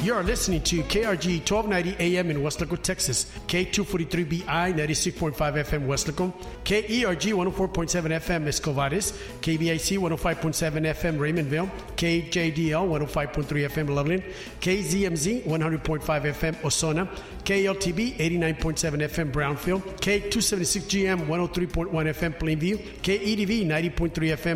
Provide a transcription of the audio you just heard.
You're listening to KRG 1290 AM in Weslaco, Texas, K243BI 96.5 FM Weslaco, KERG 104.7 FM Escovares, KBIC 105.7 FM Raymondville, KJDL 105.3 FM Loveland, KZMZ 100.5 FM Osona, KLTB 89.7 FM Brownfield, K276GM 103.1 FM Plainview, KEDV 90.3 FM